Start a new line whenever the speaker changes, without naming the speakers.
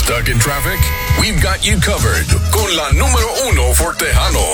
Stuck in traffic? We've got you covered con la número uno for Tejanos.